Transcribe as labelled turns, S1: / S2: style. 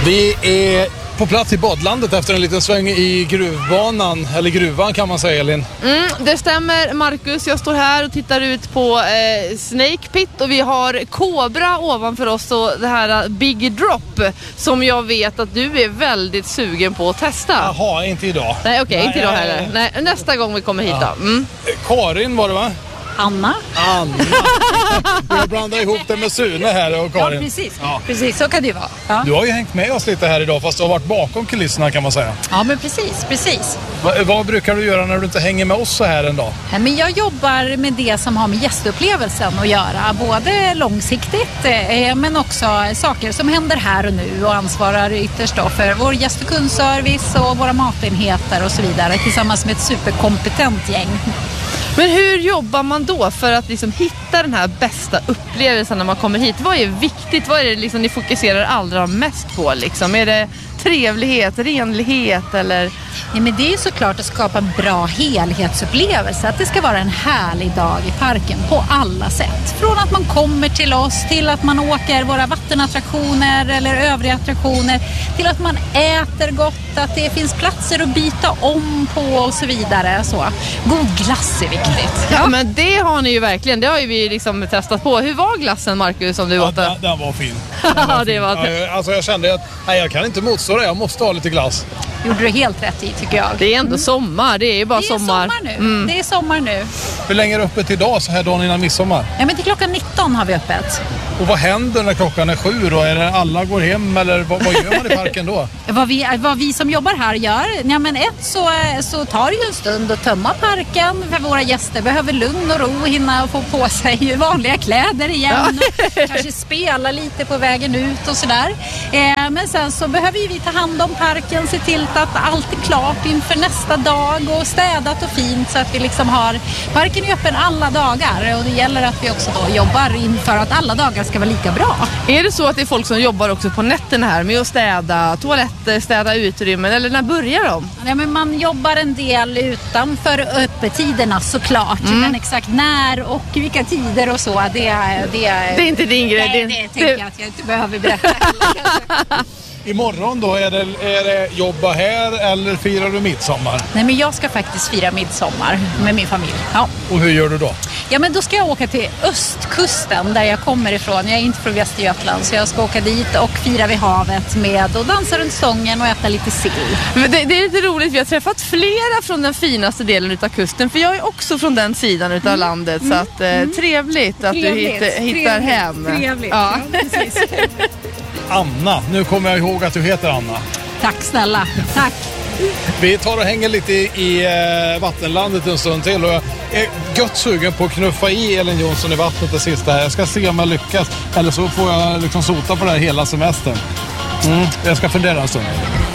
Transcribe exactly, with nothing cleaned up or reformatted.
S1: Vi är på plats i badlandet efter en liten sväng i gruvbanan, eller gruvan kan man säga, Elin.
S2: Mm, det stämmer, Marcus. Jag står här och tittar ut på eh, Snake Pit och vi har Cobra ovanför oss och det här Big Drop som jag vet att du är väldigt sugen på att testa.
S1: Jaha, inte idag.
S2: Nej, okej, okay, inte idag heller. Nej, nästa gång vi kommer hit då. Mm.
S1: Karin var det, va?
S3: Anna.
S1: Anna. Jag blandar ihop det med Sune här och Karin.
S3: Ja, precis. Ja. Precis, så kan det ju vara. Ja.
S1: Du har ju hängt med oss lite här idag, fast du har varit bakom kulisserna kan man säga.
S3: Ja, men precis, precis.
S1: Va, vad brukar du göra när du inte hänger med oss så här en dag?
S3: Ja, men jag jobbar med det som har med gästupplevelsen att göra. Både långsiktigt, eh, men också saker som händer här och nu och ansvarar ytterst då för vår gäst- och kundservice och våra matenheter och så vidare tillsammans med ett superkompetent gäng.
S2: Men hur jobbar man då för att liksom hitta den här bästa upplevelsen när man kommer hit? Vad är viktigt? Vad är det liksom ni fokuserar allra mest på? Liksom? Är det trevlighet, renlighet eller...
S3: Ja, men det är såklart att skapa en bra helhetsupplevelse. Att det ska vara en härlig dag i parken på alla sätt. Från att man kommer till oss till att man åker våra vattenattraktioner eller övriga attraktioner till att man äter gott, att det finns platser att byta om på och så vidare. Så. God glass är viktigt.
S2: Ja, men det har ni ju verkligen. Det har ju vi liksom testat på. Hur var glassen, Marcus, som du
S1: ja,
S2: åt?
S1: Den, den var fin. Den var
S2: det
S1: fin.
S2: var
S1: Ja, alltså jag kände att nej, jag kan inte motstå det. Jag måste ha lite glass.
S3: Gjorde du helt rätt i, tycker jag.
S2: Det är ändå mm. sommar, det är ju bara
S3: det är
S2: sommar.
S3: sommar nu.
S2: Mm.
S3: Det är sommar nu.
S1: Hur länge är det öppet idag så här dagen innan midsommar?
S3: Ja, men till klockan nitton har vi öppet.
S1: Och vad händer när klockan är sju då? Är det alla går hem eller vad, vad gör man i parken då?
S3: Vad vi, vad vi som jobbar här gör, ja, men ett så, så tar det ju en stund att tömma parken för våra gäster behöver lugn och ro, hinna och få på sig vanliga kläder igen. Ja. Kanske spela lite på vägen ut och sådär. Eh, men sen så behöver ju vi ta hand om parken, se till att allt är klart inför nästa dag och städat och fint så att vi liksom har, parken är öppen alla dagar och det gäller att vi också då jobbar inför att alla dagar ska vara lika bra.
S2: Är det så att det är folk som jobbar också på nätterna här med att städa toaletter, städa utrymmen eller när börjar de?
S3: Ja, men man jobbar en del utanför öppettiderna såklart, mm. men exakt när och vilka tider och så, det, det,
S2: det är inte din grej.
S3: Nej, det, det tänker jag att jag inte behöver berätta heller.
S1: Imorgon då, är det, är det jobba här eller firar du midsommar?
S3: Nej, men jag ska faktiskt fira midsommar med min familj. Ja.
S1: Och hur gör du då?
S3: Ja, men då ska jag åka till östkusten där jag kommer ifrån. Jag är inte från Västergötland så jag ska åka dit och fira vid havet med och dansa runt stången och äta lite sill.
S2: Det, det är lite roligt, vi har träffat flera från den finaste delen utav kusten för jag är också från den sidan utav mm. landet så att eh, mm. trevligt att trevligt. du hitt, hittar
S3: trevligt.
S2: hem.
S3: Trevligt, ja, ja precis.
S1: Anna, nu kommer jag ihåg att du heter Anna.
S3: Tack snälla, tack.
S1: Vi tar och hänger lite i, i eh, vattenlandet en stund till och jag är gött sugen på att knuffa i Elin Jonsson i vattnet det sista här. Jag ska se om jag lyckas eller så får jag liksom sota på det här hela semestern. Mm, jag ska fundera en stund.